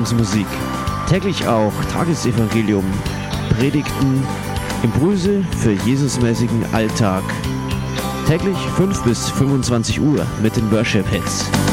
Musik. Täglich auch Tagesevangelium, Predigten, Impulse für Jesusmäßigen Alltag. Täglich 5 bis 25 Uhr mit den Worship Hits.